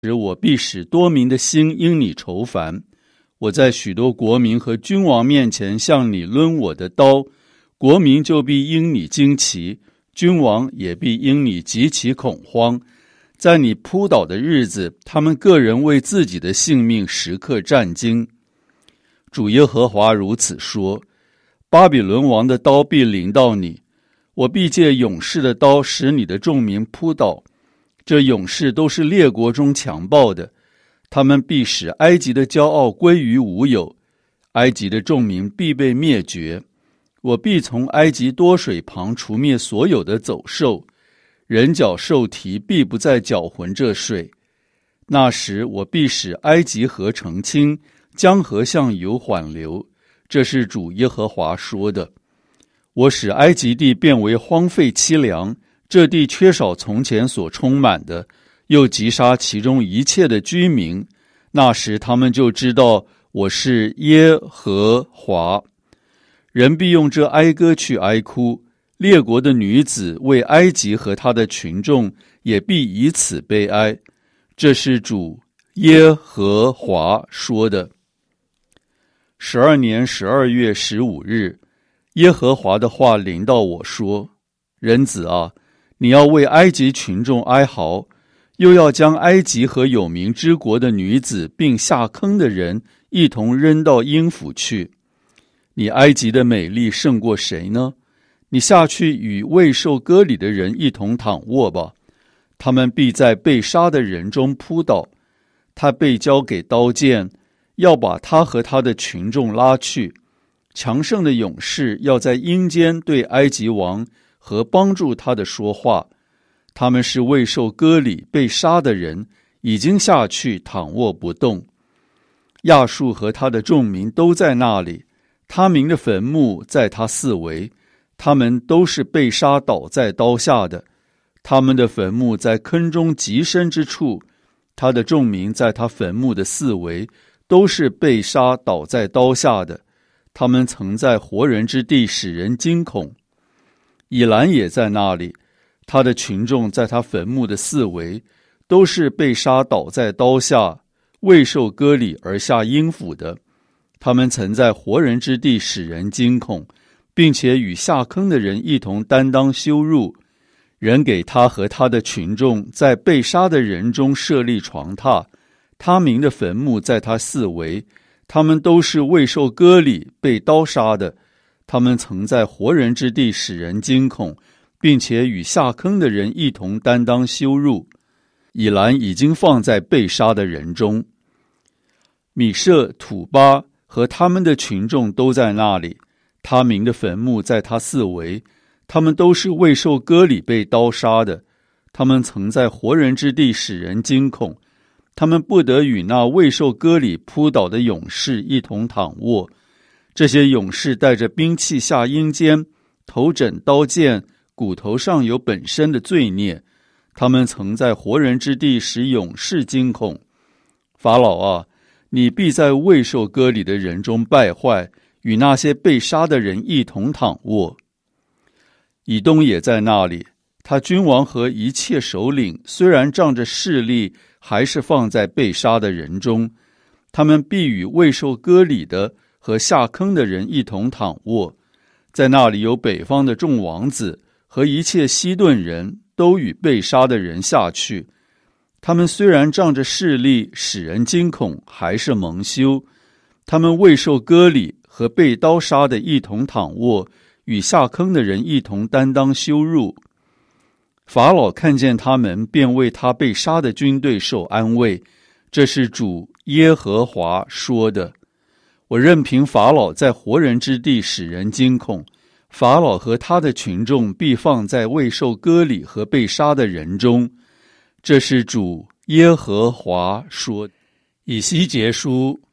时，我必使多民的心因你愁烦。我在许多国民和君王面前向你抡我的刀，国民就必因你惊奇，君王也必因你极其恐慌。在你扑倒的日子，他们个人为自己的性命时刻战惊。主耶和华如此说：巴比伦王的刀必临到你，我必借勇士的刀使你的众民扑倒。这勇士都是列国中强暴的，他们必使埃及的骄傲归于无有，埃及的众民必被灭绝。我必从埃及多水旁除灭所有的走兽，人脚兽蹄必不再搅浑这水。那时我必使埃及河澄清，江河向油缓流。这是主耶和华说的。我使埃及地变为荒废凄凉，这地缺少从前所充满的，又击杀其中一切的居民。那时他们就知道我是耶和华。人必用这哀歌去哀哭，列国的女子为埃及和他的群众也必以此悲哀。这是主耶和华说的。12年12月15日，耶和华的话临到我说：人子啊，你要为埃及群众哀嚎，又要将埃及和有名之国的女子并下坑的人一同扔到阴府去。你埃及的美丽胜过谁呢？你下去与未受割礼的人一同躺卧吧，他们必在被杀的人中扑倒。他被交给刀剑，要把他和他的群众拉去。强盛的勇士要在阴间对埃及王和帮助他的说话。他们是未受割礼被杀的人，已经下去躺卧不动。亚述和他的众民都在那里，他民的坟墓在他四围，他们都是被杀倒在刀下的。他们的坟墓在坑中极深之处，他的众民在他坟墓的四围，都是被杀倒在刀下的。他们曾在活人之地使人惊恐。以兰也在那里，他的群众在他坟墓的四围，都是被杀倒在刀下，未受割礼而下阴府的。他们曾在活人之地使人惊恐，并且与下坑的人一同担当羞辱。人给他和他的群众在被杀的人中设立床榻，他民的坟墓在他四围，他们都是未受割礼被刀杀的。他们曾在活人之地使人惊恐，并且与下坑的人一同担当羞辱。以兰已经放在被杀的人中。米舍、土巴和他们的群众都在那里，他民的坟墓在他四围，他们都是未受割礼被刀杀的。他们曾在活人之地使人惊恐，他们不得与那未受割礼扑倒的勇士一同躺卧。这些勇士带着兵器下阴间，头枕刀剑，骨头上有本身的罪孽。他们曾在活人之地使勇士惊恐。法老啊，你必在未受割礼的人中败坏，与那些被杀的人一同躺卧。以东也在那里，他君王和一切首领虽然仗着势力，还是放在被杀的人中。他们必与未受割礼的和下坑的人一同躺卧。在那里有北方的众王子和一切西顿人，都与被杀的人下去。他们虽然仗着势力使人惊恐，还是蒙羞。他们未受割礼和被刀杀的一同躺卧，与下坑的人一同担当羞辱。法老看见他们，便为他被杀的军队受安慰。这是主耶和华说的。我任凭法老在活人之地使人惊恐，法老和他的群众必放在未受割礼和被杀的人中。这是主耶和华说。以西结书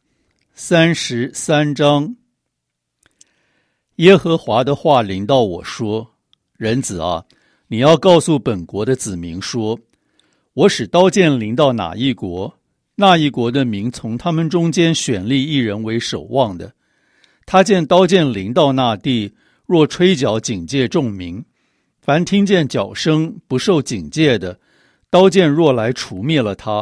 33章。耶和华的话临到我说：人子啊，你要告诉本国的子民说，我使刀剑临到哪一国，那一国的民从他们中间选立一人为守望的。他见刀剑临到那地，若吹角警戒众民，凡听见角声不受警戒的，刀剑若来除灭了他，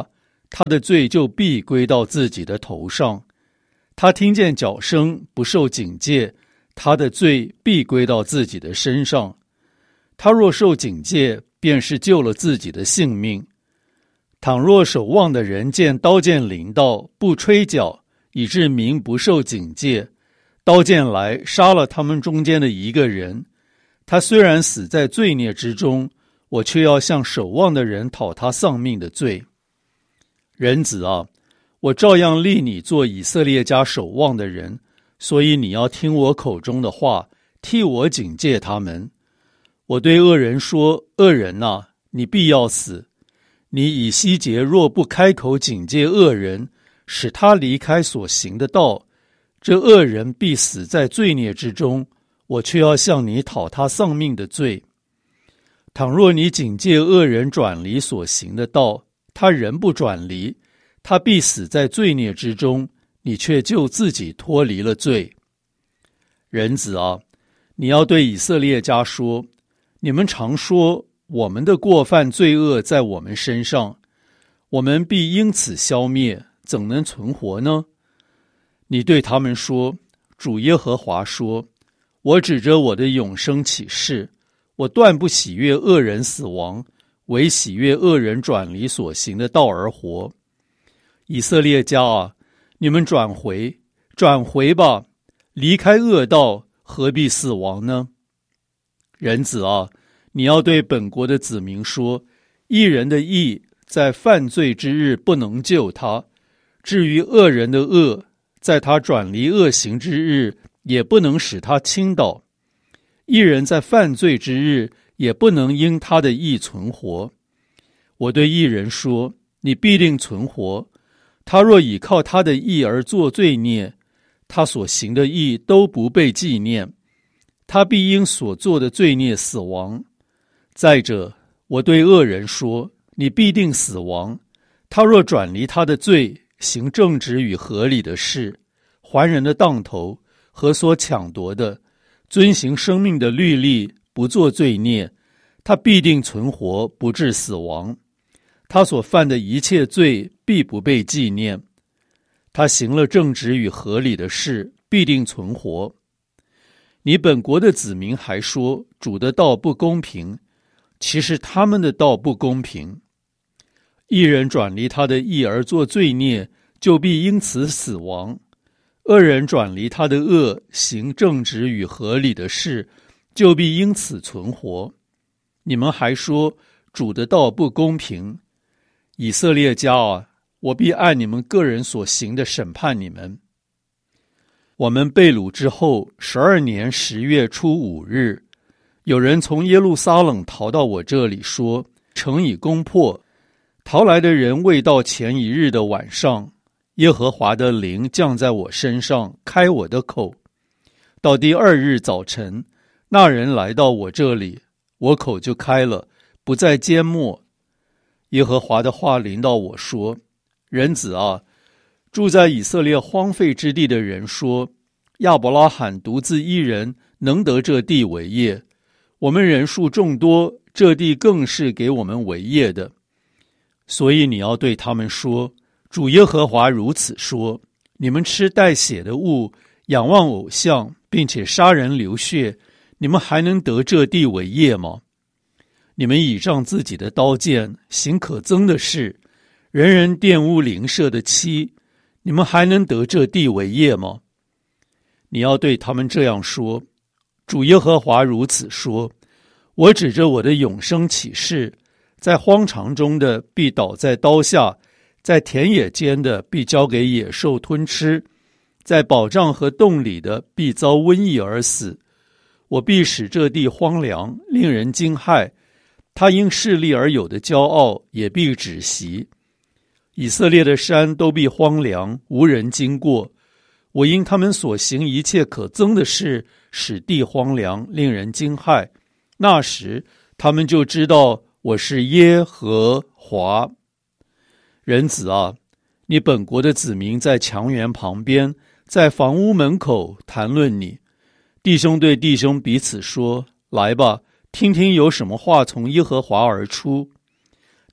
他的罪就必归到自己的头上；他听见脚声不受警戒，他的罪必归到自己的身上。他若受警戒，便是救了自己的性命。倘若守望的人见刀剑临到，不吹角，以致民不受警戒，刀剑来杀了他们中间的一个人，他虽然死在罪孽之中，我却要向守望的人讨他丧命的罪。人子啊，我照样立你做以色列家守望的人，所以你要听我口中的话，替我警戒他们。我对恶人说，恶人啊，你必要死。你以西结若不开口警戒恶人，使他离开所行的道，这恶人必死在罪孽之中，我却要向你讨他丧命的罪。倘若你警戒恶人转离所行的道，他仍不转离，他必死在罪孽之中，你却就自己脱离了罪。人子啊，你要对以色列家说，你们常说我们的过犯罪恶在我们身上，我们必因此消灭，怎能存活呢？你对他们说，主耶和华说，我指着我的永生起誓，我断不喜悦恶人死亡，唯喜悦恶人转离所行的道而活。以色列家啊，你们转回吧，离开恶道，何必死亡呢？人子啊，你要对本国的子民说，义人的义在犯罪之日不能救他，至于恶人的恶，在他转离恶行之日也不能使他倾倒。义人在犯罪之日也不能因他的义存活。我对义人说，你必定存活。他若倚靠他的义而作罪孽，他所行的义都不被纪念，他必因所做的罪孽死亡。再者，我对恶人说，你必定死亡。他若转离他的罪，行正直与合理的事，还人的当头和所抢夺的，遵行生命的律例，不做罪孽，他必定存活，不致死亡。他所犯的一切罪必不被纪念。他行了正直与合理的事，必定存活。你本国的子民还说，主的道不公平，其实他们的道不公平。义人转离他的义而作罪孽，就必因此死亡；恶人转离他的恶，行正直与合理的事，就必因此存活。你们还说，主的道不公平。以色列家啊，我必按你们个人所行的审判你们。我们被掳之后12年10月初5日，有人从耶路撒冷逃到我这里，说城已攻破。逃来的人未到前一日的晚上，耶和华的灵降在我身上，开我的口。到第2日早晨，那人来到我这里，我口就开了，不再缄默。耶和华的话临到我说，人子啊，住在以色列荒废之地的人说，亚伯拉罕独自一人能得这地为业，我们人数众多，这地更是给我们为业的。所以你要对他们说，主耶和华如此说，你们吃带血的物，仰望偶像，并且杀人流血，你们还能得这地为业吗？你们倚仗自己的刀剑，行可憎的事，人人玷污邻舍的妻，你们还能得这地为业吗？你要对他们这样说，主耶和华如此说，我指着我的永生起誓，在荒场中的必倒在刀下，在田野间的必交给野兽吞吃，在宝藏和洞里的必遭瘟疫而死。我必使这地荒凉，令人惊骇，他因势力而有的骄傲也必止息。以色列的山都必荒凉，无人经过。我因他们所行一切可憎的事，使地荒凉，令人惊骇。那时他们就知道我是耶和华。人子啊，你本国的子民在墙垣旁边，在房屋门口谈论你。弟兄对弟兄彼此说，来吧，听听有什么话从耶和华而出。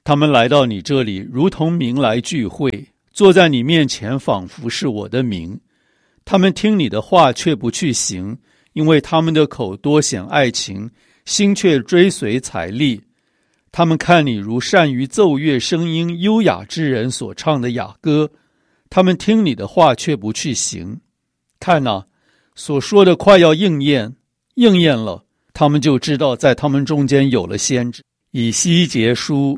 他们来到你这里，如同民来聚会，坐在你面前，仿佛是我的民。他们听你的话，却不去行，因为他们的口多显爱情，心却追随财力。他们看你如善于奏乐声音优雅之人所唱的雅歌，他们听你的话，却不去行。看哪，所说的快要应验，应验了，他们就知道在他们中间有了先知。以西结书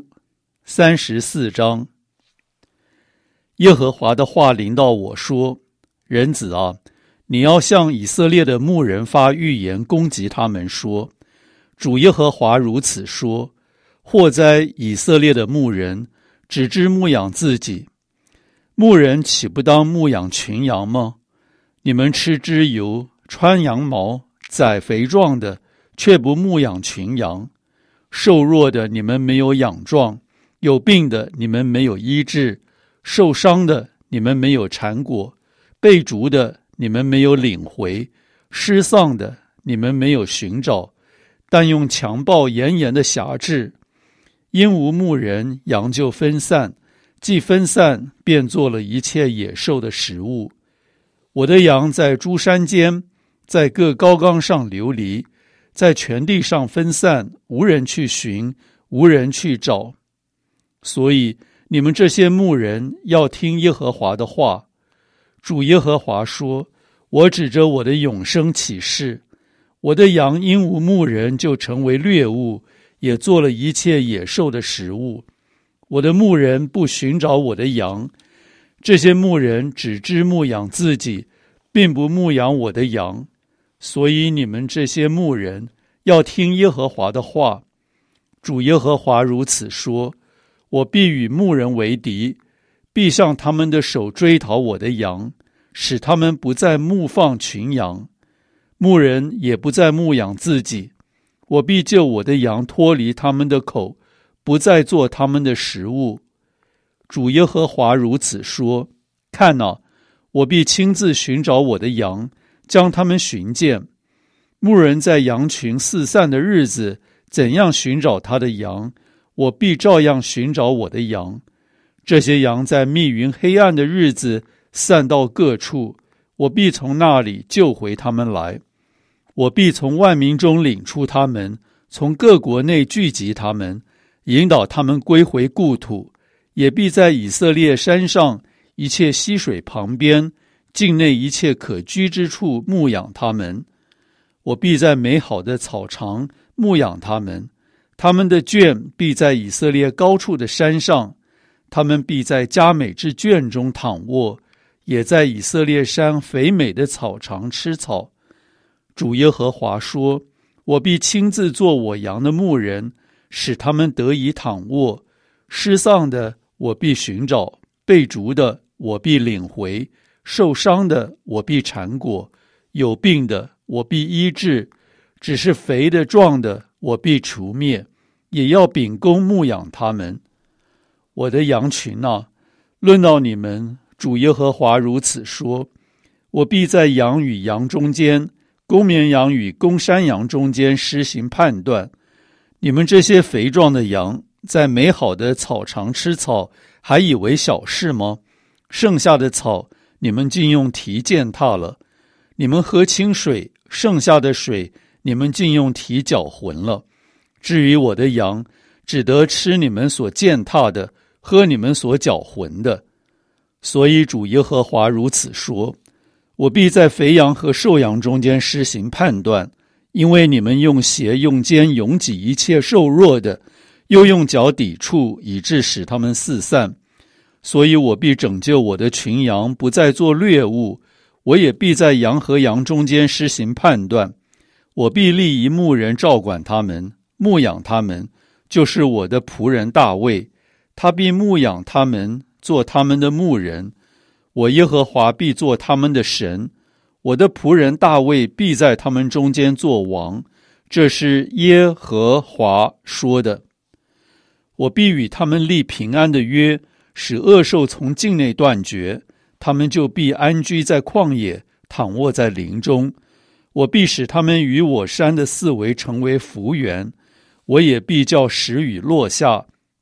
34章。耶和华的话临到我说：人子啊，你要向以色列的牧人发预言，攻击他们说：主耶和华如此说，祸哉以色列的牧人，只知牧养自己。牧人岂不当牧养群羊吗？你们吃脂油，穿羊毛，宰肥壮的，却不牧养群羊。瘦弱的你们没有养壮，有病的你们没有医治，受伤的你们没有缠裹，被逐的你们没有领回，失丧的你们没有寻找，但用强暴严严的辖制。因无牧人，羊就分散，既分散，便做了一切野兽的食物。我的羊在诸山间，在各高冈上流离，在全地上分散，无人去寻，无人去找。所以你们这些牧人要听耶和华的话。主耶和华说：我指着我的永生起誓，我的羊因无牧人就成为掠物，也做了一切野兽的食物。我的牧人不寻找我的羊，这些牧人只知牧养自己，并不牧养我的羊。所以你们这些牧人要听耶和华的话。主耶和华如此说：我必与牧人为敌，必向他们的手追讨我的羊，使他们不再牧放群羊，牧人也不再牧养自己。我必救我的羊脱离他们的口，不再做他们的食物。主耶和华如此说：看哪，我必亲自寻找我的羊，将他们寻见。牧人在羊群四散的日子，怎样寻找他的羊，我必照样寻找我的羊。这些羊在密云黑暗的日子散到各处，我必从那里救回他们来。我必从万民中领出他们，从各国内聚集他们，引导他们归回故土，也必在以色列山上一切溪水旁边，境内一切可居之处牧养他们。我必在美好的草场牧养他们，他们的圈必在以色列高处的山上，他们必在佳美之圈中躺卧，也在以色列山肥美的草场吃草。主耶和华说：我必亲自做我羊的牧人，使他们得以躺卧。失丧的我必寻找，被逐的我必领回，受伤的我必缠裹，有病的我必医治，只是肥的壮的我必除灭，也要秉公牧养他们。我的羊群啊，论到你们，主耶和华如此说：我必在羊与羊中间，公绵羊与公山羊中间施行判断。你们这些肥壮的羊，在美好的草场吃草，还以为小事吗？剩下的草，你们竟用蹄践踏了。你们喝清水，剩下的水，你们竟用蹄搅浑了。至于我的羊，只得吃你们所践踏的，喝你们所搅浑的。所以主耶和华如此说：我必在肥羊和瘦羊中间施行判断，因为你们用鞋用肩拥挤一切瘦弱的，又用脚抵触，以致使他们四散。所以我必拯救我的群羊，不再做掠物。我也必在羊和羊中间施行判断。我必立一牧人照管他们，牧养他们，就是我的仆人大卫。他必牧养他们，做他们的牧人。我耶和华必做他们的神。我的仆人大卫必在他们中间做王。这是耶和华说的。我必与他们立平安的约，使恶兽从境内断绝。他们就必安居在旷野，躺卧在林中。我必使他们与我山的四围成为福源。我也必叫时雨落下，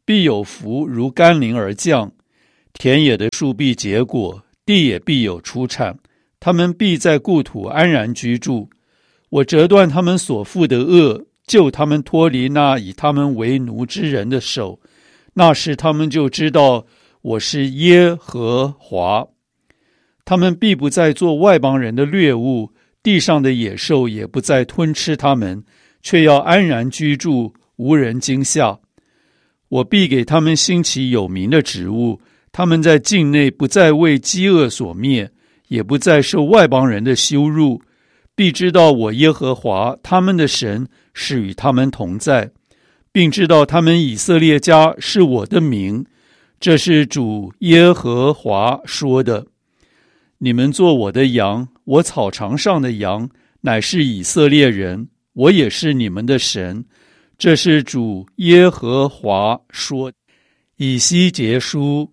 必有福如甘霖而降，田野的树必结果，地也必有出产，他们必在故土安然居住。我折断他们所负的恶，救他们脱离那以他们为奴之人的手，那时他们就知道我是耶和华。他们必不再做外邦人的掠物，地上的野兽也不再吞吃他们，却要安然居住，无人惊吓。我必给他们兴起有名的植物，他们在境内不再为饥饿所灭，也不再受外邦人的羞辱，必知道我耶和华他们的神是与他们同在，并知道他们以色列家是我的名。这是主耶和华说的。你们做我的羊，我草场上的羊，乃是以色列人，我也是你们的神。这是主耶和华说。以西结书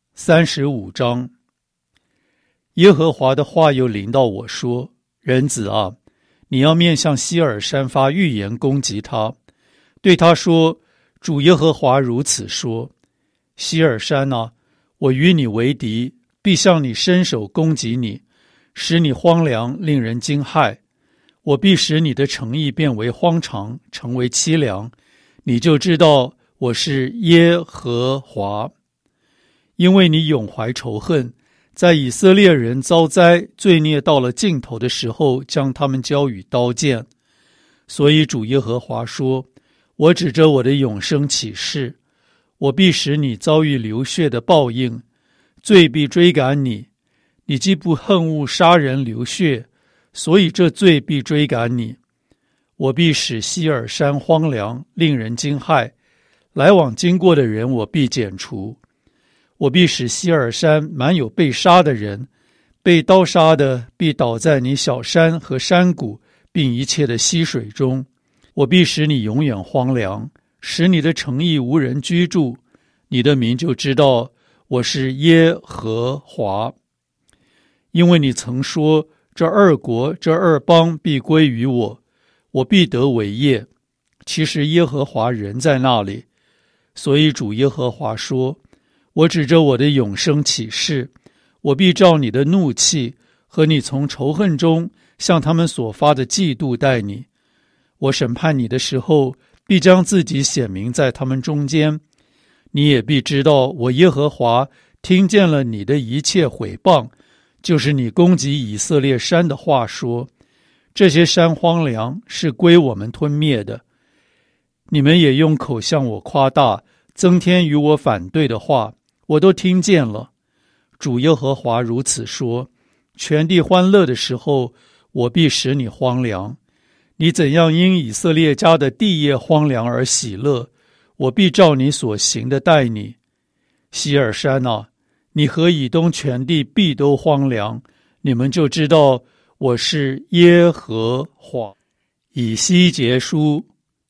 35章。耶和华的话又临到我说：人子啊，你要面向西尔山发预言攻击他，对他说：主耶和华如此说，西尔山啊，我与你为敌，必向你伸手攻击你，使你荒凉，令人惊骇。我必使你的诚意变为荒场，成为凄凉，你就知道我是耶和华。因为你永怀仇恨，在以色列人遭灾罪孽到了尽头的时候，将他们交与刀剑。所以主耶和华说：我指着我的永生起誓，我必使你遭遇流血的报应，罪必追赶你。你既不恨恶杀人流血，所以这罪必追赶你。我必使西尔山荒凉，令人惊骇，来往经过的人我必剪除。我必使西尔山满有被杀的人，被刀杀的必倒在你小山和山谷，并一切的溪水中。我必使你永远荒凉，使你的城邑无人居住。你的民就知道我是耶和华。因为你曾说，这二国这二邦必归于我，我必得为业。其实耶和华人在那里。所以主耶和华说：我指着我的永生起誓，我必照你的怒气和你从仇恨中向他们所发的嫉妒待你。我审判你的时候，必将自己显明在他们中间。你也必知道我耶和华听见了你的一切毁谤，就是你攻击以色列山的话说，这些山荒凉，是归我们吞灭的。你们也用口向我夸大，增添与我反对的话，我都听见了。主耶和华如此说：全地欢乐的时候，我必使你荒凉。你怎样因以色列家的地业荒凉而喜乐，我必照你所行的待你。西尔山啊，你和以东全地必都荒凉，你们就知道我是耶和华。以西结书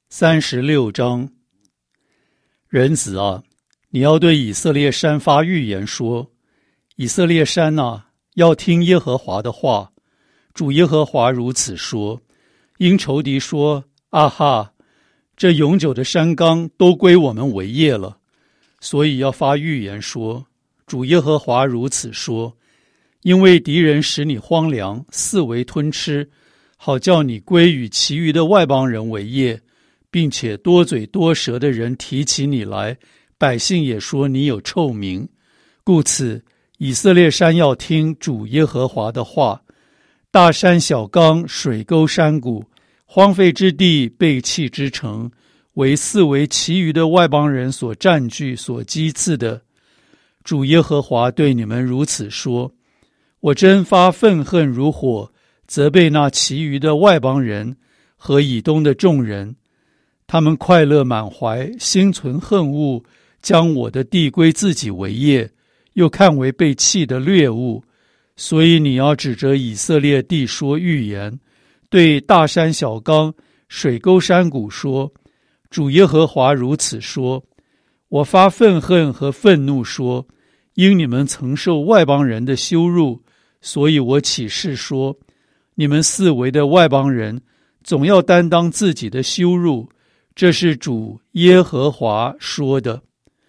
36章。人子啊，你要对以色列山发预言说：以色列山啊，要听耶和华的话。主耶和华如此说：因仇敌说，啊哈，这永久的山冈都归我们为业了，所以要发预言说：主耶和华如此说，因为敌人使你荒凉，四围吞吃，好叫你归与其余的外邦人为业，并且多嘴多舌的人提起你来，百姓也说你有臭名。故此以色列山要听主耶和华的话。大山小冈，水沟山谷，荒废之地，背弃之城，为四围其余的外邦人所占据所击刺的。主耶和华对你们如此说：我真发愤恨如火，责备那其余的外邦人和以东的众人。他们快乐满怀，心存恨恶，将我的地归自己为业，又看为被弃的掠物。所以你要指着以色列地说预言，对大山小冈、水沟山谷说：主耶和华如此说，我发愤恨和愤怒说，因你们曾受外邦人的羞辱，所以我起誓说，你们四围的外邦人总要担当自己的羞辱。这是主耶和华说的。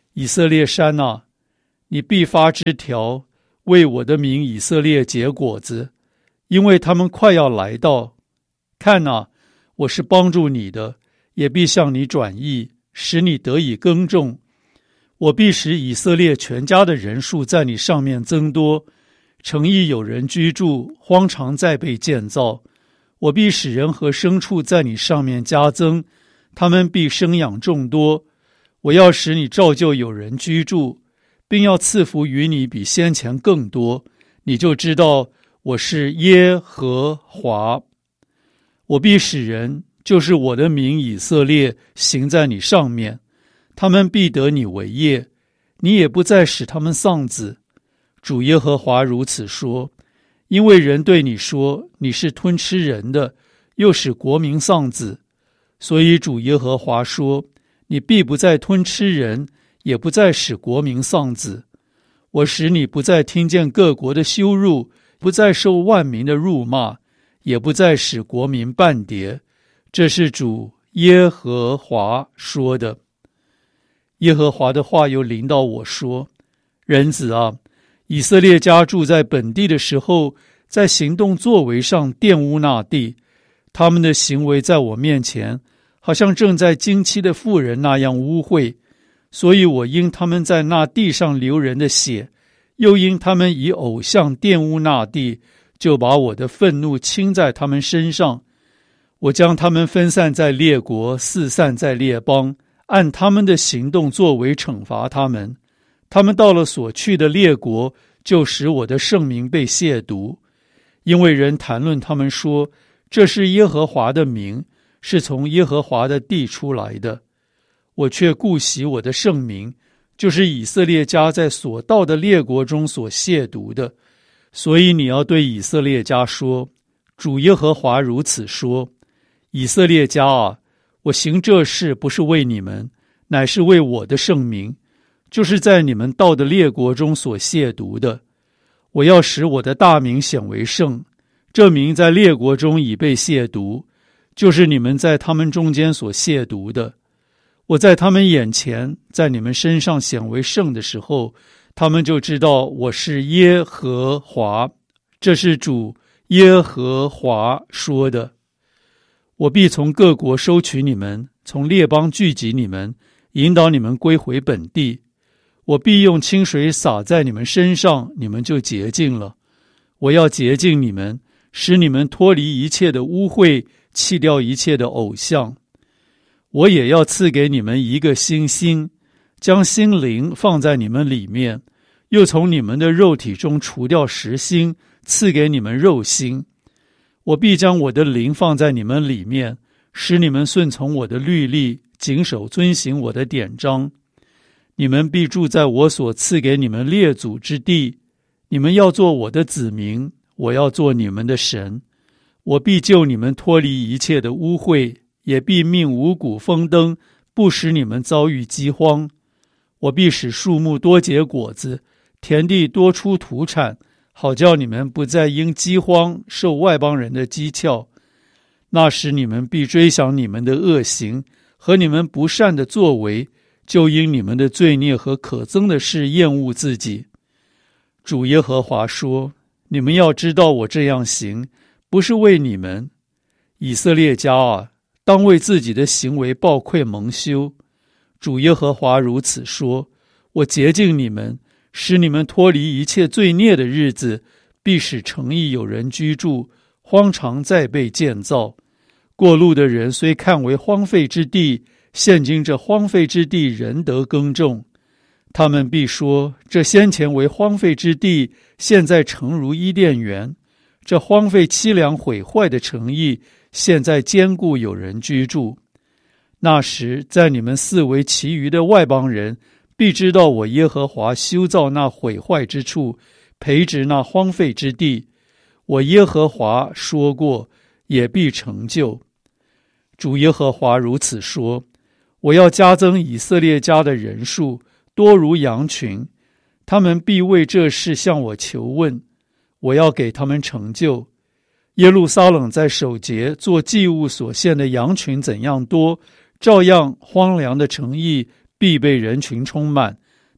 以色列山啊，你必发枝条，为我的名以色列结果子，因为他们快要来到。看啊，我是帮助你的，也必向你转意，使你得以耕种。我必使以色列全家的人数在你上面增多，城邑有人居住，荒场再被建造。我必使人和牲畜在你上面加增，他们必生养众多。我要使你照旧有人居住，并要赐福于你比先前更多，你就知道我是耶和华。我必使人，就是我的名以色列，行在你上面，他们必得你为业，你也不再使他们丧子。主耶和华如此说，因为人对你说你是吞吃人的，又使国民丧子，所以主耶和华说，你必不再吞吃人，也不再使国民丧子。我使你不再听见各国的羞辱，不再受万民的辱骂，也不再使国民半跌。这是主耶和华说的。耶和华的话又临到我说，人子啊，以色列家住在本地的时候，在行动作为上玷污那地，他们的行为在我面前好像正在经期的妇人那样污秽，所以我因他们在那地上流人的血，又因他们以偶像玷污那地，就把我的愤怒倾在他们身上。我将他们分散在列国，四散在列邦，按他们的行动作为惩罚他们。他们到了所去的列国，就使我的圣名被亵渎，因为人谈论他们说，这是耶和华的名，是从耶和华的地出来的。我却顾惜我的圣名，就是以色列家在所到的列国中所亵渎的。所以你要对以色列家说，主耶和华如此说，以色列家啊，我行这事不是为你们，乃是为我的圣名，就是在你们到的列国中所亵渎的。我要使我的大名显为圣，这名在列国中已被亵渎，就是你们在他们中间所亵渎的。我在他们眼前，在你们身上显为圣的时候，他们就知道我是耶和华。这是主耶和华说的。我必从各国收取你们，从列邦聚集你们，引导你们归回本地。我必用清水洒在你们身上，你们就洁净了。我要洁净你们，使你们脱离一切的污秽，弃掉一切的偶像。我也要赐给你们一个新心，将心灵放在你们里面，又从你们的肉体中除掉实心，赐给你们肉心。我必将我的灵放在你们里面，使你们顺从我的律例，谨守遵行我的典章。你们必住在我所赐给你们列祖之地，你们要做我的子民，我要做你们的神。我必救你们脱离一切的污秽，也必命五谷丰登，不使你们遭遇饥荒。我必使树木多结果子，田地多出土产，好叫你们不再因饥荒受外邦人的讥诮。那时你们必追想你们的恶行和你们不善的作为，就因你们的罪孽和可憎的事厌恶自己。主耶和华说，你们要知道我这样行，不是为你们。以色列家啊，当为自己的行为抱愧蒙羞。主耶和华如此说，我洁净你们，使你们脱离一切罪孽的日子，必使城邑有人居住，荒场再被建造。过路的人虽看为荒废之地，现今这荒废之地仍得耕种。他们必说，这先前为荒废之地，现在诚如伊甸园。这荒废凄凉毁坏的城邑，现在坚固有人居住。那时，在你们四围其余的外邦人，必知道我耶和华修造那毁坏之处，培植那荒废之地。我耶和华说过，也必成就。主耶和华如此说，我要加增以色列家的人数，多如羊群，他们必为这事向我求问，我要给他们成就。耶路撒冷在守节做祭物所献的羊群怎样多，照样荒凉的城邑必被人群充满，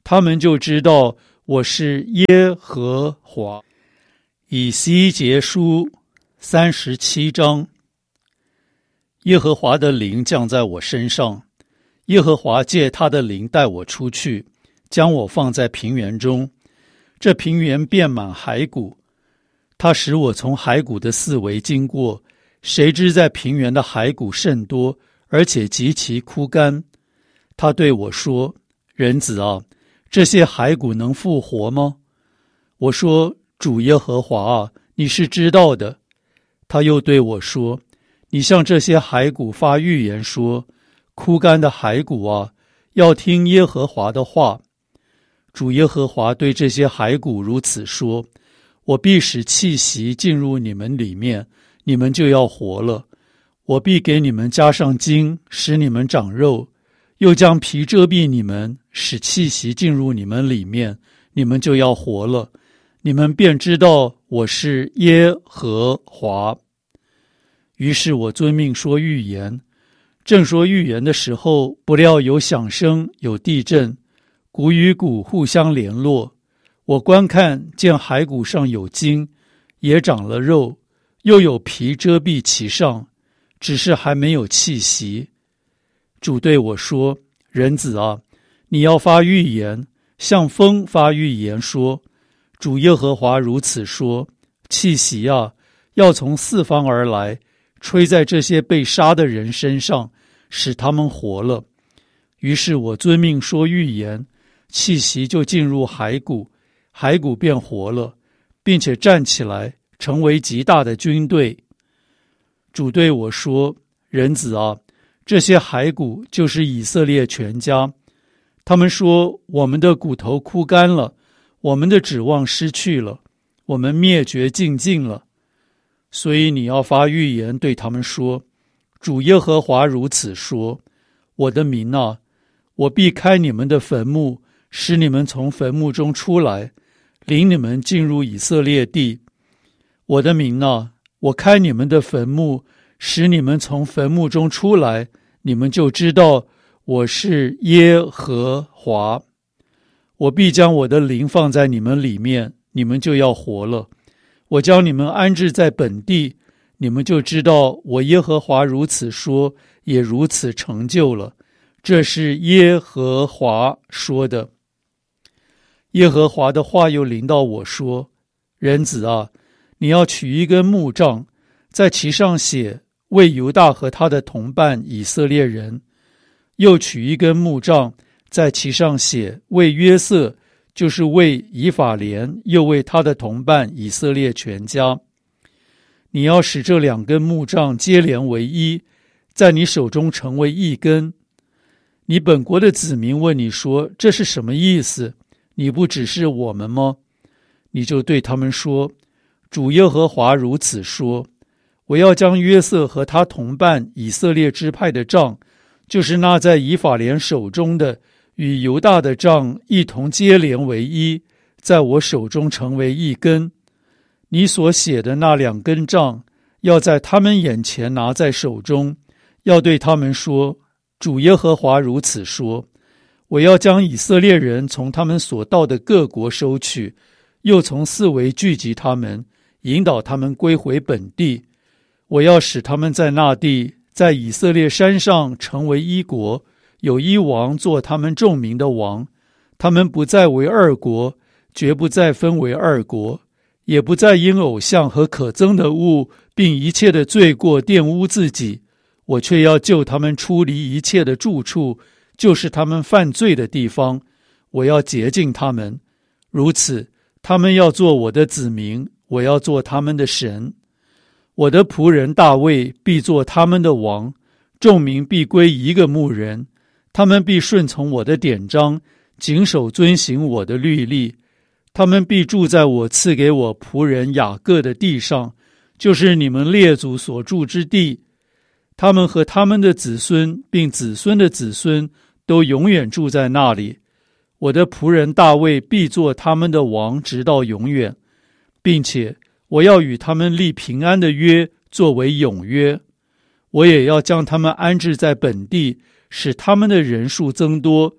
他们就知道我是耶和华。以西结书37章。耶和华的灵降在我身上，耶和华借他的灵带我出去，将我放在平原中。这平原遍满骸骨，他使我从骸骨的四围经过。谁知在平原的骸骨甚多，而且极其枯干。他对我说：人子啊，这些骸骨能复活吗？我说：主耶和华啊，你是知道的。他又对我说：你向这些骸骨发预言说，枯干的骸骨啊，要听耶和华的话。主耶和华对这些骸骨如此说：我必使气息进入你们里面，你们就要活了。我必给你们加上筋，使你们长肉，又将皮遮蔽你们，使气息进入你们里面，你们就要活了。你们便知道我是耶和华。于是我遵命说预言，正说预言的时候，不料有响声，有地震，骨与骨互相联络。我观看，见骸骨上有筋，也长了肉，又有皮遮蔽其上，只是还没有气息。主对我说：人子啊，你要发预言，向风发预言说，主耶和华如此说：气息啊，要从四方而来，吹在这些被杀的人身上，使他们活了。于是我遵命说预言，气息就进入骸骨，骸骨便活了，并且站起来，成为极大的军队。主对我说：人子啊，这些骸骨就是以色列全家。他们说：我们的骨头枯干了，我们的指望失去了，我们灭绝尽尽了。所以你要发预言对他们说：主耶和华如此说，我的民啊，我必开你们的坟墓，使你们从坟墓中出来，领你们进入以色列地。我的民啊，我开你们的坟墓，使你们从坟墓中出来，你们就知道我是耶和华。我必将我的灵放在你们里面，你们就要活了。我将你们安置在本地，你们就知道我耶和华如此说，也如此成就了。这是耶和华说的。耶和华的话又临到我说：人子啊，你要取一根木杖，在其上写为犹大和他的同伴以色列人，又取一根木杖，在其上写为约瑟，就是为以法莲，又为他的同伴以色列全家。你要使这两根木杖接连为一，在你手中成为一根。你本国的子民问你说：这是什么意思？你不指示我们吗？你就对他们说：主耶和华如此说，我要将约瑟和他同伴以色列支派的杖，就是那在以法莲手中的，与犹大的杖一同接连为一，在我手中成为一根。你所写的那两根杖，要在他们眼前拿在手中，要对他们说：主耶和华如此说，我要将以色列人从他们所到的各国收取，又从四围聚集他们，引导他们归回本地。我要使他们在那地，在以色列山上成为一国，有一王做他们众民的王。他们不再为二国，绝不再分为二国，也不再因偶像和可憎的物并一切的罪过玷污自己。我却要救他们出离一切的住处，就是他们犯罪的地方。我要洁净他们，如此他们要做我的子民，我要做他们的神。我的仆人大卫必做他们的王，众民必归一个牧人。他们必顺从我的典章，谨守遵行我的律例。他们必住在我赐给我仆人雅各的地上，就是你们列祖所住之地。他们和他们的子孙并子孙的子孙都永远住在那里。我的仆人大卫必做他们的王，直到永远，并且我要与他们立平安的约，作为永约。我也要将他们安置在本地，使他们的人数增多，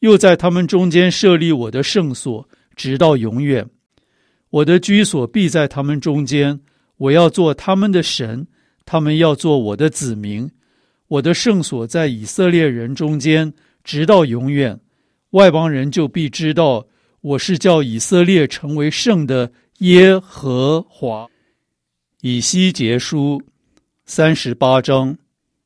又在他们中间设立我的圣所，直到永远。我的居所必在他们中间，我要做他们的神，他们要做我的子民。我的圣所在以色列人中间，直到永远。外邦人就必知道，我是叫以色列成为圣的耶和华。以西结书38章。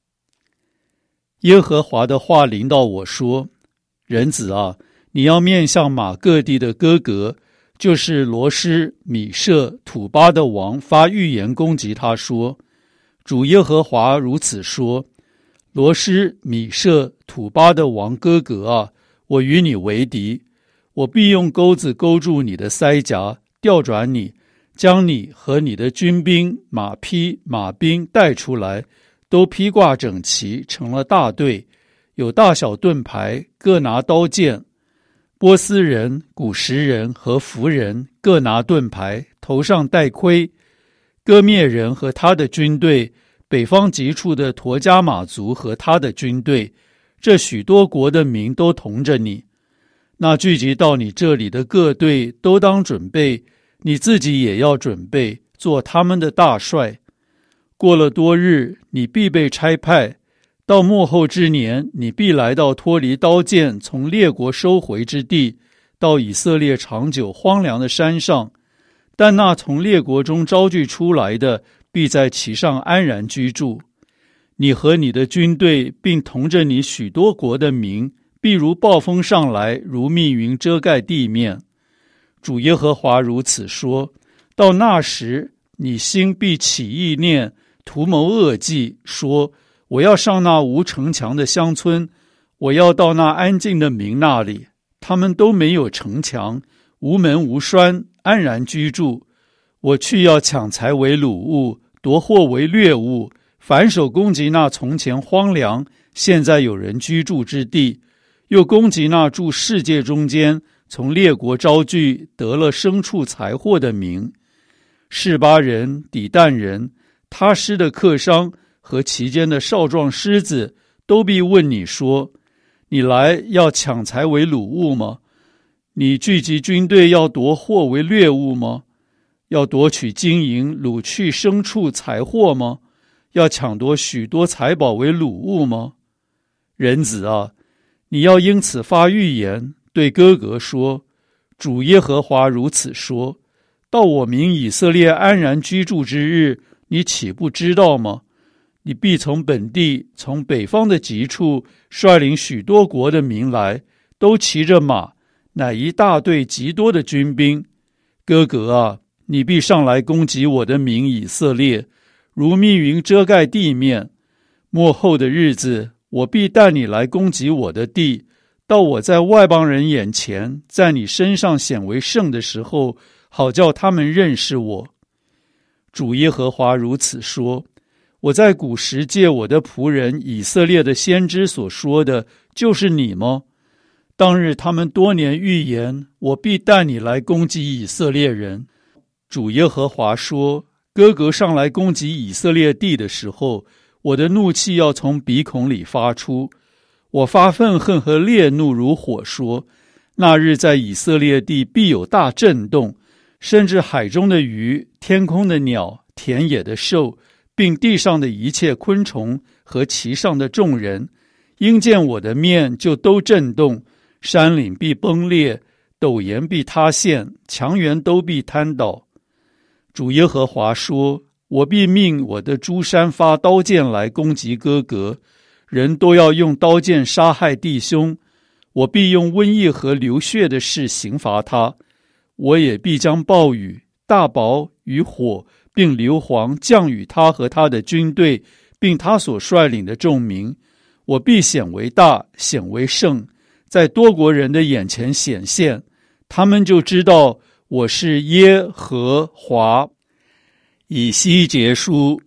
耶和华的话临到我说：人子啊，你要面向马各地的哥格，就是罗施、米舍、土巴的王，发预言攻击他说：主耶和华如此说，罗施、米舍、土巴的王哥格啊，我与你为敌，我必用钩子勾住你的腮颊，调转你，将你和你的军兵、马匹、马兵带出来，都披挂整齐，成了大队，有大小盾牌，各拿刀剑。波斯人、古实人和弗人各拿盾牌，头上戴盔。哥灭人和他的军队，北方极处的陀迦马族和他的军队，这许多国的民都同着你。那聚集到你这里的各队都当准备，你自己也要准备，做他们的大帅。过了多日，你必被差派，到末后之年，你必来到脱离刀剑从列国收回之地，到以色列长久荒凉的山上。但那从列国中招聚出来的，必在其上安然居住。你和你的军队，并同着你许多国的民，必如暴风上来，如密云遮盖地面。主耶和华如此说：到那时，你心必起意念，图谋恶计，说：我要上那无城墙的乡村，我要到那安静的民那里，他们都没有城墙，无门无栓，安然居住。我去要抢财为掳物，夺货为掠物，反手攻击那从前荒凉，现在有人居住之地，又攻击那住世界中间，从列国招聚，得了牲畜财货的民。示巴人、底但人、他施的客商和其间的少壮狮子，都必问你说：你来要抢财为掳物吗？你聚集军队要夺货为掠物吗？要夺取金银，掳去牲畜财货吗？要抢夺许多财宝为掳物吗？人子啊，你要因此发预言，对哥格说：主耶和华如此说，到我民以色列安然居住之日，你岂不知道吗？你必从本地，从北方的极处，率领许多国的民来，都骑着马，乃一大队极多的军兵。哥格啊，你必上来攻击我的民以色列，如密云遮盖地面。末后的日子，我必带你来攻击我的地，到我在外邦人眼前，在你身上显为圣的时候，好叫他们认识我。主耶和华如此说：我在古时借我的仆人以色列的先知所说的，就是你吗？当日他们多年预言，我必带你来攻击以色列人。主耶和华说：哥格上来攻击以色列地的时候，我的怒气要从鼻孔里发出，我发愤恨和烈怒如火说：那日在以色列地必有大震动，甚至海中的鱼、天空的鸟、田野的兽，并地上的一切昆虫和其上的众人，因见我的面就都震动，山岭必崩裂，陡岩必塌陷，墙垣都必瘫倒。主耶和华说：我必命我的诸山发刀剑来攻击哥格，人都要用刀剑杀害弟兄。我必用瘟疫和流血的事刑罚他，我也必将暴雨、大雹与火并硫磺降与他和他的军队，并他所率领的众民。我必显为大，显为圣，在多国人的眼前显现，他们就知道我是耶和华。以西结书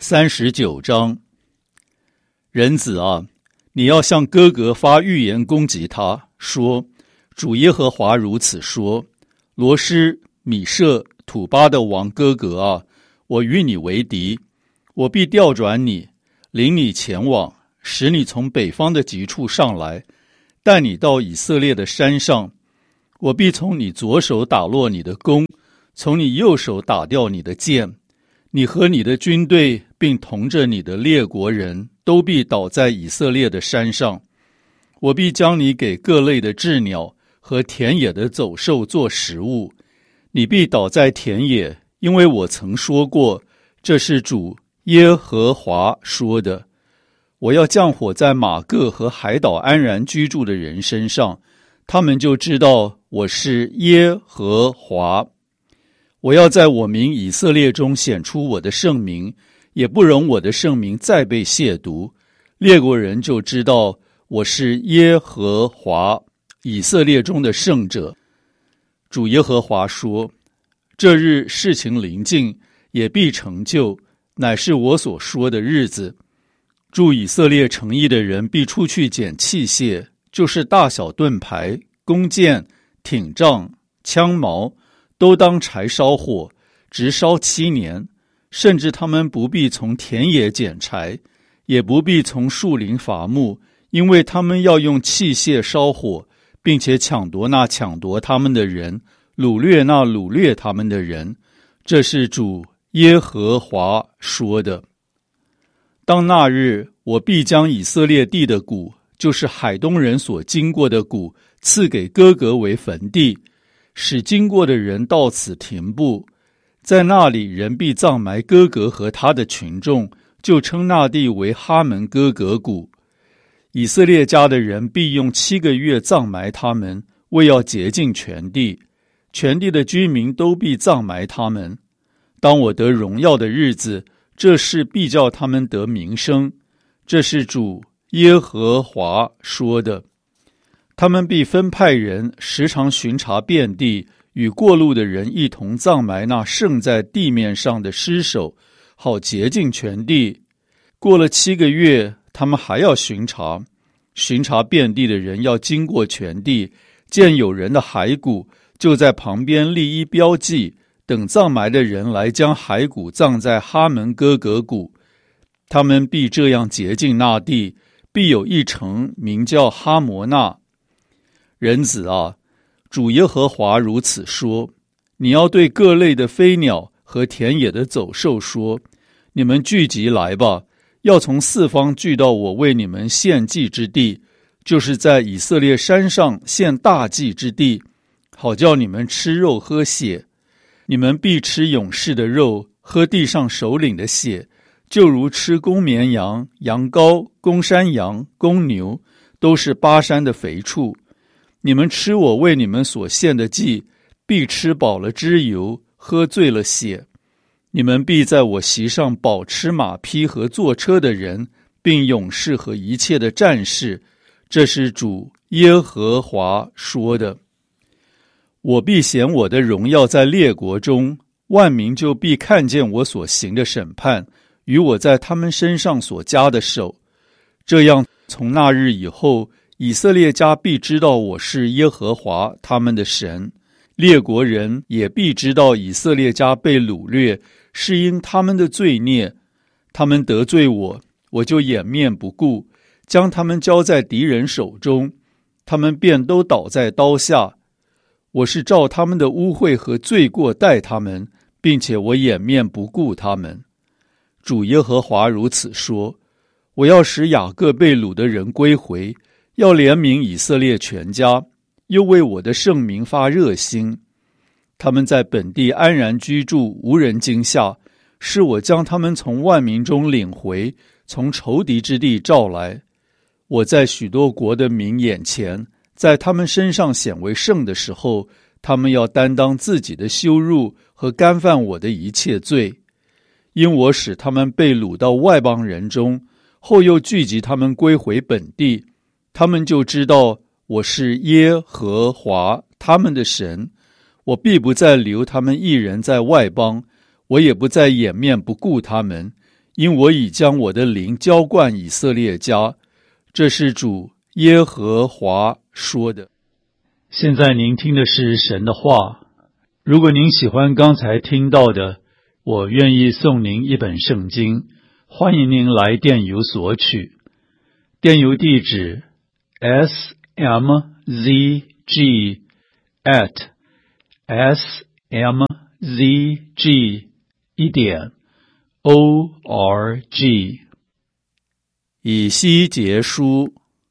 39章。人子啊，你要向哥格发预言攻击他，说：主耶和华如此说，罗施、米舍、土巴的王哥格啊，我与你为敌，我必调转你，领你前往，使你从北方的极处上来， 带你到以色列的山上，我必从你左手打落你的弓，从你右手打掉你的箭。你和你的军队并同着你的列国人都必倒在以色列的山上。我必将你给各类的鸷鸟和田野的走兽做食物，你必倒在田野，因为我曾说过，这是主耶和华说的。我要降火在马各和海岛安然居住的人身上，他们就知道我是耶和华。我要在我民以色列中显出我的圣名，也不容我的圣名再被亵渎。列国人就知道我是耶和华，以色列中的圣者。主耶和华说，这日事情临近，也必成就，乃是我所说的日子。住以色列城邑的人必出去捡器械，就是大小盾牌、弓箭、挺杖、枪矛，都当柴烧火，直烧7年，甚至他们不必从田野捡柴，也不必从树林伐木，因为他们要用器械烧火，并且抢夺那抢夺他们的人，掳掠那掳掠他们的人。这是主耶和华说的。当那日，我必将以色列地的谷，就是海东人所经过的谷，赐给哥格为坟地，使经过的人到此停步。在那里，人必葬埋哥格和他的群众，就称那地为哈门哥格谷。以色列家的人必用7个月葬埋他们，为要洁净全地。全地的居民都必葬埋他们。当我得荣耀的日子，这事必叫他们得名声。这是主耶和华说的。他们必分派人时常巡查遍地，与过路的人一同葬埋那剩在地面上的尸首，好洁净全地。过了7个月，他们还要巡查遍地的人要经过全地，见有人的骸骨，就在旁边立一标记，等葬埋的人来将骸骨葬在哈门哥格谷。他们必这样洁净那地，必有一城名叫哈摩纳。人子啊，主耶和华如此说，你要对各类的飞鸟和田野的走兽说，你们聚集来吧，要从4方聚到我为你们献祭之地，就是在以色列山上献大祭之地，好叫你们吃肉喝血。你们必吃勇士的肉，喝地上首领的血，就如吃公绵羊、羊羔、公山羊、公牛，都是巴山的肥畜。你们吃我为你们所献的祭，必吃饱了脂油，喝醉了血。你们必在我席上饱吃马匹和坐车的人，并勇士和一切的战士。这是主耶和华说的。我必显我的荣耀在列国中，万民就必看见我所行的审判，与我在他们身上所加的手。这样，从那日以后，以色列家必知道我是耶和华他们的神，列国人也必知道以色列家被掳掠，是因他们的罪孽。他们得罪我，我就掩面不顾，将他们交在敌人手中，他们便都倒在刀下。我是照他们的污秽和罪过待他们，并且我掩面不顾他们。主耶和华如此说，我要使雅各被掳的人归回，要怜悯以色列全家，又为我的圣名发热心。他们在本地安然居住，无人惊吓，是我将他们从万民中领回，从仇敌之地召来。我在许多国的民眼前，在他们身上显为圣的时候，他们要担当自己的羞辱和干犯我的一切罪。因我使他们被掳到外邦人中，后又聚集他们归回本地，他们就知道我是耶和华他们的神。我必不再留他们一人在外邦，我也不再掩面不顾他们，因我已将我的灵浇灌以色列家。这是主耶和华说的。现在您听的是神的话。如果您喜欢刚才听到的，我愿意送您一本圣经，欢迎您来电邮索取。电邮地址 smzg@smzg.org。 以西结书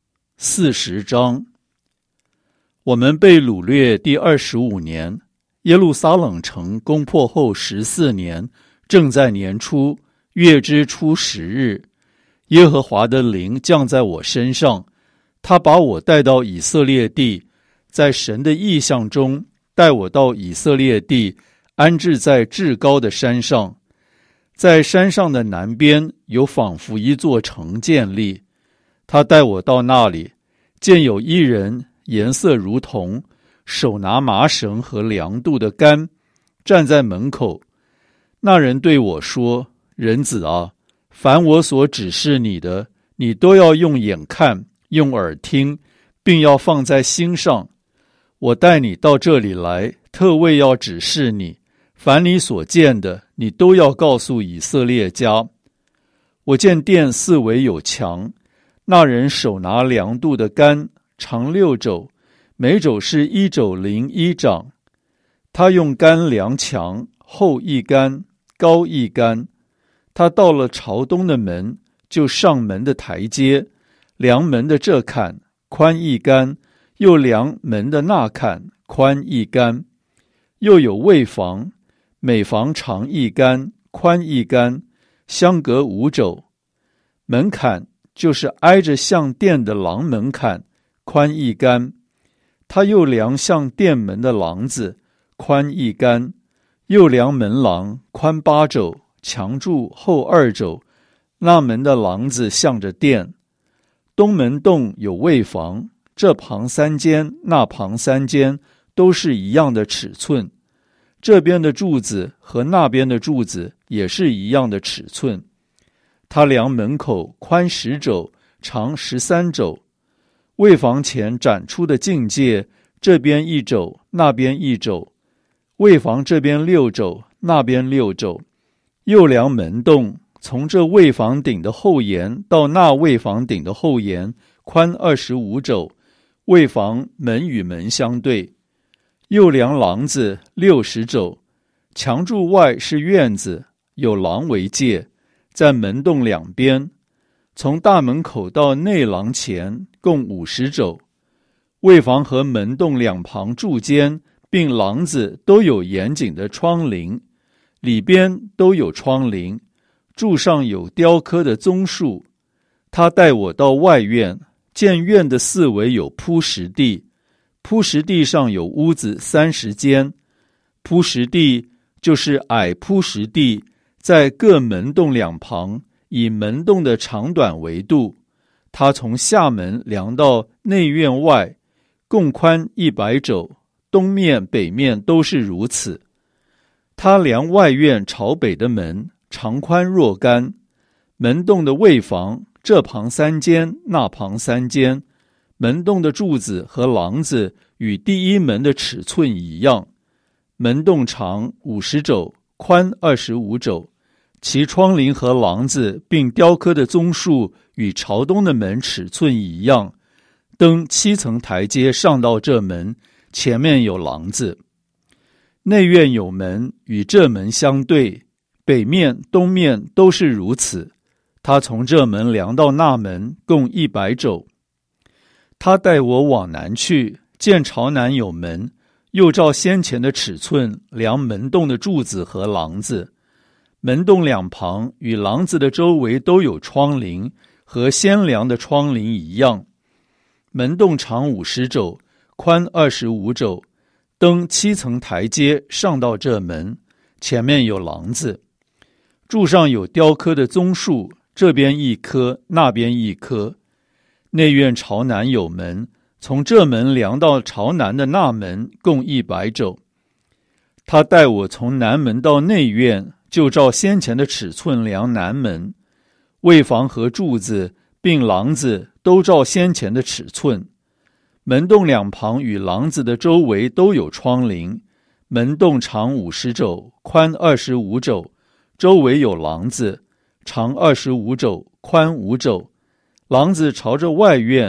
40章。我们被掳掠第25年，耶路撒冷城攻破后14年，正在年初，月之初10日，耶和华的灵降在我身上，他把我带到以色列地，在神的异象中带我到以色列地，安置在至高的山上。在山上的南边有仿佛一座城建立，他带我到那里，见有一人，颜色如铜，手拿麻绳和量度的杆，站在门口。那人对我说：人子啊，凡我所指示你的，你都要用眼看，用耳听，并要放在心上。我带你到这里来，特为要指示你，凡你所见的，你都要告诉以色列家。我见殿四围有墙，那人手拿量度的杆，长6肘，每肘是1肘01掌。他用杆量墙，厚1杆，高1杆。他到了朝东的门，就上门的台阶，量门的这坎，宽1杆，又量门的那坎，宽1杆。又有卫房，每房长1杆，宽1杆，相隔5肘。门槛就是挨着向殿的廊门槛，宽1杆。他又量向殿门的廊子，宽1杆，又量门廊，宽8肘，墙柱厚2肘。那门的廊子向着殿。东门洞有卫房，这旁3间，那旁3间，都是一样的尺寸。这边的柱子和那边的柱子也是一样的尺寸。他量门口宽10肘，长13肘。卫房前展出的境界，这边1肘，那边1肘。卫房这边6肘，那边6肘。又量门洞，从这卫房顶的后沿到那卫房顶的后沿，宽25肘。卫房门与门相对。又量廊子60肘。墙柱外是院子，有廊为界，在门洞两边。从大门口到内廊前共50肘。卫房和门洞两旁柱间并廊子都有严谨的窗棂，里边都有窗棂，柱上有雕刻的棕树。他带我到外院，见院的四围有铺石地，铺石地上有屋子30间。铺石地就是矮铺石地，在各门洞两旁，以门洞的长短为度。他从下门量到内院外，共宽100肘，东面北面都是如此。他量外院朝北的门，长宽若干。门洞的卫房，这旁3间，那旁3间。门洞的柱子和廊子与第一门的尺寸一样。门洞长50肘，宽25肘。其窗棂和廊子并雕刻的棕树与朝东的门尺寸一样。登7层台阶上到这门，前面有廊子。内院有门，与这门相对，北面、东面都是如此。他从这门量到那门，共100肘。他带我往南去，见朝南有门，又照先前的尺寸量门洞的柱子和廊子。门洞两旁与廊子的周围都有窗棂，和先量的窗棂一样。门洞长50肘，宽25肘。登7层台阶上到这门，前面有廊子。柱上有雕刻的棕树，这边一棵，那边一棵。内院朝南有门，从这门量到朝南的那门，共100肘。他带我从南门到内院，就照先前的尺寸量南门。卫房和柱子并廊子都照先前的尺寸。门洞两旁与廊子的周围都有窗棂。门洞长50肘，宽25肘，周围有廊子，长25肘，宽5肘。廊子朝着外院，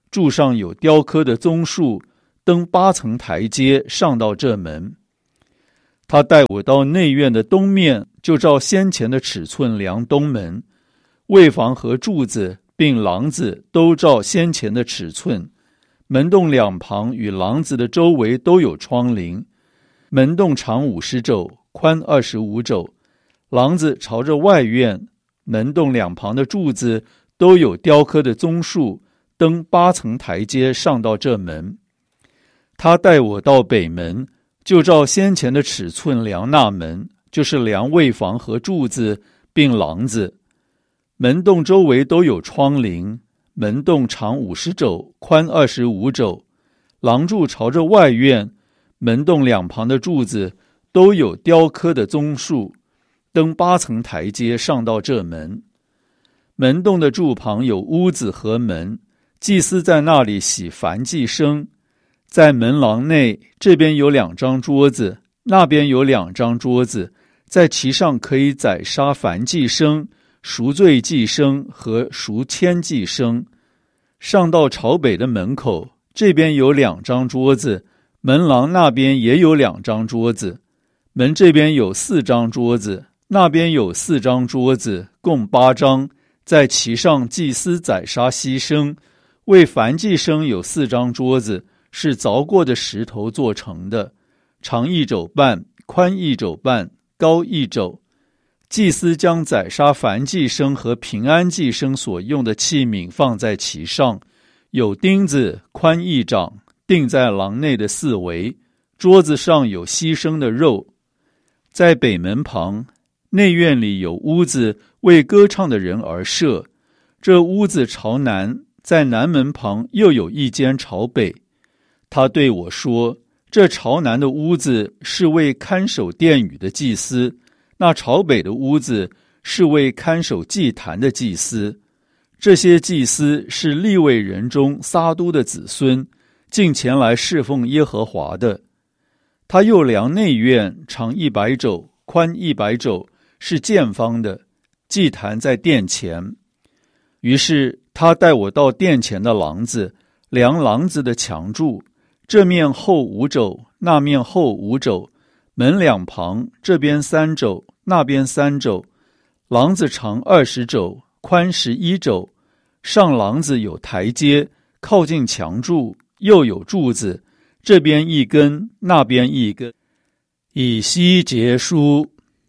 柱上有雕刻的棕树，登8层台阶上到这门。他带我到内院的东面，就照先前的尺寸量东门，卫房和柱子并廊子都照先前的尺寸。门洞两旁与廊子的周围都有窗棂，门洞长50肘，宽25肘。廊子朝着外院，门洞两旁的柱子都有雕刻的棕树，登8层台阶上到这门。他带我到北门，就照先前的尺寸量那门，就是量卫房和柱子并廊子。门洞周围都有窗棂，门洞长50肘，宽25肘。廊柱朝着外院，门洞两旁的柱子都有雕刻的棕树，登8层台阶上到这门。门洞的柱旁有屋子和门，祭司在那里洗燔祭牲。在门廊内，这边有2张桌子，那边有2张桌子，在其上可以宰杀燔祭牲、赎罪祭牲和赎愆祭牲。上到朝北的门口，这边有2张桌子，门廊那边也有2张桌子，门这边有4张桌子，那边有4张桌子，共8张，在其上祭司宰杀牺牲。为燔祭牲有4张桌子，是凿过的石头做成的，长1肘半，宽1肘半，高1肘。祭司将宰杀燔祭牲和平安祭牲所用的器皿放在其上，有钉子，宽1掌，钉在廊内的4围。桌子上有牺牲的肉。在北门旁，内院里有屋子，为歌唱的人而设。这屋子朝南，在南门旁又有一间朝北。他对我说，这朝南的屋子是为看守殿宇的祭司，那朝北的屋子是为看守祭坛的祭司。这些祭司是利未人中撒督的子孙，进前来侍奉耶和华的。他又量内院，长100肘，宽100肘，是见方的，祭坛在殿前。于是他带我到殿前的廊子，量廊子的墙柱，这面厚5肘，那面厚5肘，门两旁，这边3肘，那边3肘。廊子长20肘，宽11肘。上廊子有台阶，靠近墙柱，又有柱子，这边一根，那边一根。以西结书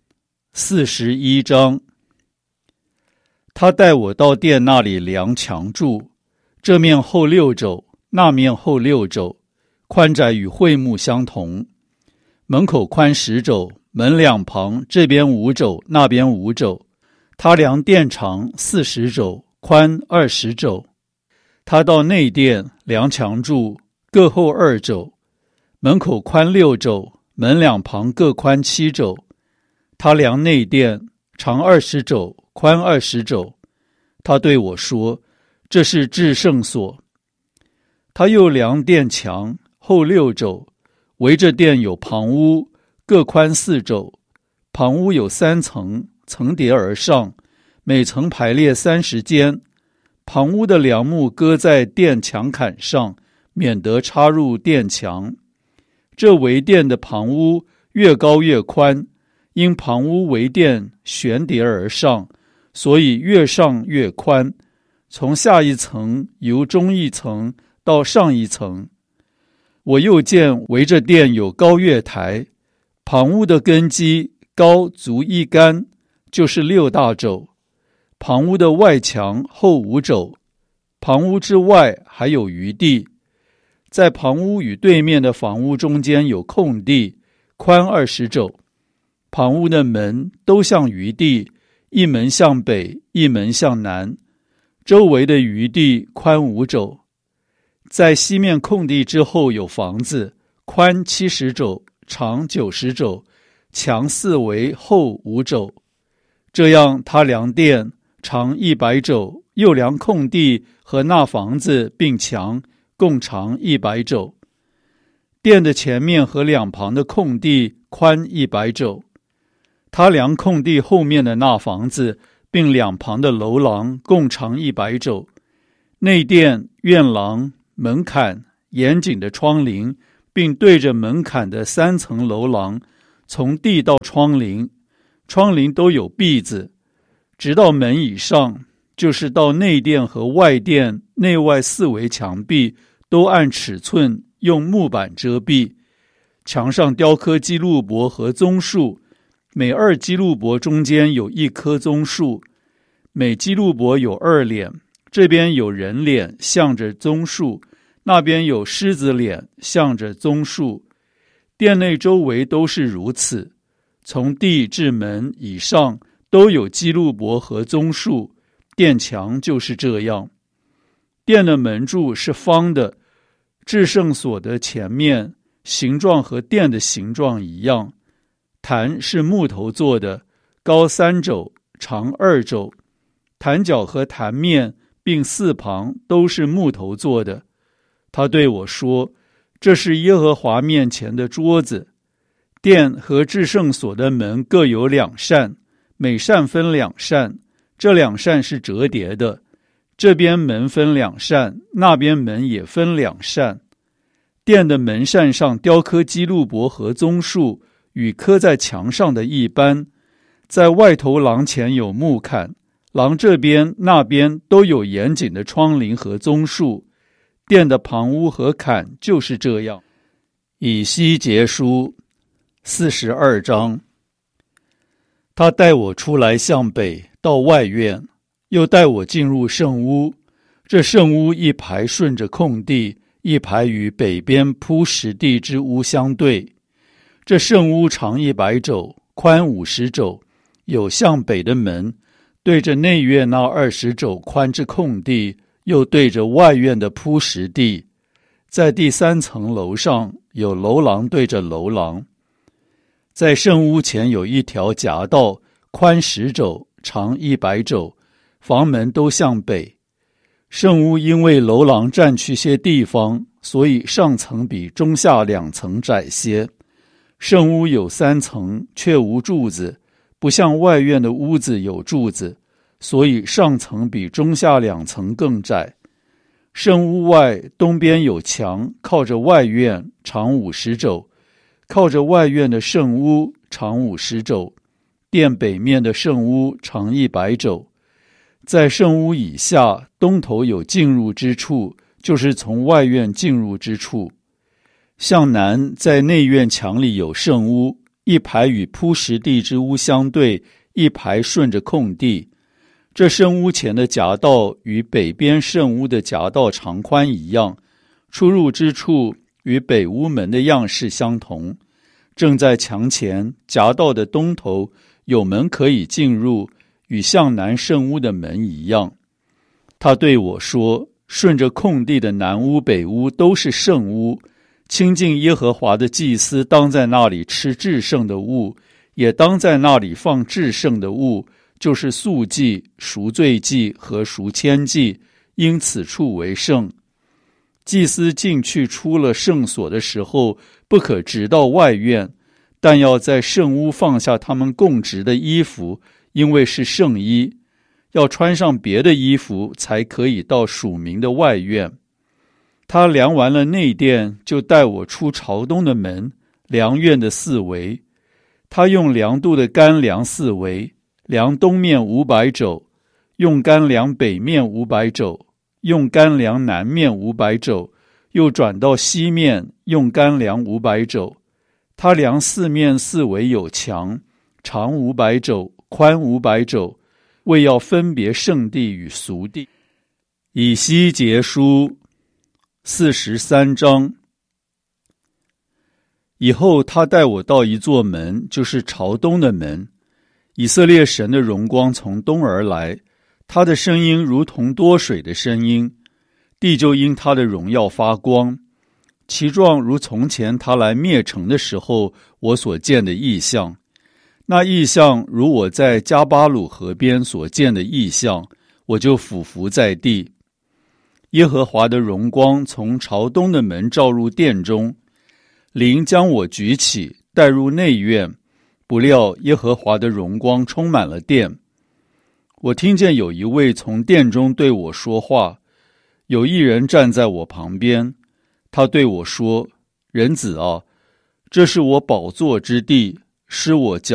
41章。他带我到殿那里量墙柱，这面厚6肘，那面厚6肘，宽窄与会幕相同。门口宽10肘，门两旁，这边5肘，那边5肘。他量殿长40肘，宽20肘。他到内殿量墙柱，各厚2肘。门口宽6肘，门两旁各宽7肘。他量内殿，长20肘，宽20肘。他对我说，这是至圣所。他又量殿墙，厚6肘，围着殿有旁屋，各宽4肘。旁屋有3层，层叠而上，每层排列30间。旁屋的梁木搁在殿墙坎上，免得插入殿墙。这围殿的旁屋越高越宽，因旁屋围殿悬叠而上，所以越上越宽，从下一层由中一层到上一层。我又见围着殿有高月台，旁屋的根基高足1竿，就是6大肘。旁屋的外墙厚5肘，旁屋之外还有余地。在旁屋与对面的房屋中间有空地，宽20肘。旁屋的门都向余地，一门向北，一门向南，周围的余地宽5肘。在西面空地之后有房子，宽70肘，长90肘，墙4围厚5肘。这样他量殿长100肘，又量空地和那房子并墙，共长100肘。殿的前面和两旁的空地宽100肘。他量空地后面的那房子并两旁的楼廊，共长100肘。 内殿、院廊、门槛、严谨的窗棂，并对着门槛的3层楼廊，从地到窗棂，窗棂都有篦子，直到门以上，就是到内殿和外殿内外4围墙壁，都按尺寸用木板遮蔽。墙上雕刻基路伯和棕树，每2基路伯中间有1棵棕树，每基路伯有2脸，这边有人脸向着棕树，那边有狮子脸向着棕树。殿内周围都是如此，从地至门以上都有基路伯和棕树，殿墙就是这样。殿的门柱是方的，至圣所的前面形状和殿的形状一样。坛是木头做的，高3肘，长2肘，坛角和坛面并4旁都是木头做的。他对我说，这是耶和华面前的桌子。殿和至圣所的门各有2扇，每扇分2扇，这2扇是折叠的，这边门分2扇，那边门也分2扇。殿的门扇上雕刻基路伯和棕树，与刻在墙上的一般。在外头廊前有木坎，廊这边那边都有严谨的窗棂和棕树。殿的旁屋和坎就是这样。以西结书42章。他带我出来向北到外院，又带我进入圣屋。这圣屋一排顺着空地，一排与北边铺石地之屋相对。这圣屋长100肘，宽50肘，有向北的门，对着内院那20肘宽之空地，又对着外院的铺石地。在第3层楼上有楼廊对着楼廊。在圣屋前有一条夹道，宽10肘，长100肘，房门都向北。圣屋因为楼廊占去些地方，所以上层比中下2层窄些。圣屋有3层，却无柱子，不像外院的屋子有柱子，所以上层比中下2层更窄。圣屋外东边有墙，靠着外院，长50肘，靠着外院的圣屋，长50肘。殿北面的圣屋长100肘。在圣屋以下，东头有进入之处，就是从外院进入之处。向南，在内院墙里有圣屋，一排与铺石地之屋相对，一排顺着空地。这圣屋前的夹道与北边圣屋的夹道长宽一样，出入之处与北屋门的样式相同。正在墙前，夹道的东头有门可以进入，与向南圣屋的门一样。他对我说，顺着空地的南屋北屋都是圣屋，亲近耶和华的祭司当在那里吃至圣的物，也当在那里放至圣的物，就是素祭、赎罪祭和赎愆祭，因此处为圣。祭司进去出了圣所的时候，不可直到外院，但要在圣屋放下他们供职的衣服，因为是圣衣，要穿上别的衣服才可以到属民的外院。他量完了内殿，就带我出朝东的门，量院的4围。他用量度的杆量4围，量东面500肘，用杆量北面500肘，用杆量南面500肘，又转到西面，用杆量500肘。他量4面4围有墙，长500肘，宽500肘，为要分别圣地与俗地。以西结书43章。以后他带我到一座门，就是朝东的门。以色列神的荣光从东而来，他的声音如同多水的声音，地就因他的荣耀发光。其状如从前他来灭城的时候我所见的异象。那异象如我在加巴鲁河边所见的异象，我就俯伏在地。耶和华的荣光从朝东的门照入殿中，灵将我举起，带入内院，不料耶和华的荣光充满了殿。我听见有一位从殿中对我说话， 有一人站在我旁边，他对我说：人子啊，这是我宝座之地，是我